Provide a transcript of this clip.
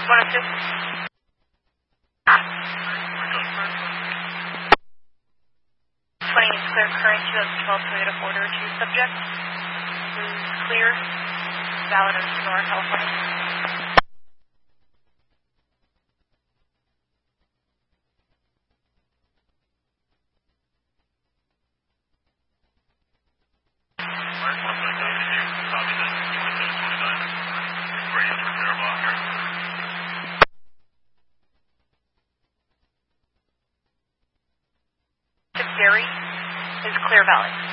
102. Ah. 20 is clear current 2012 Toyota 402 subject. Is clear. Valid in Sonora, California. Gary is clear valid.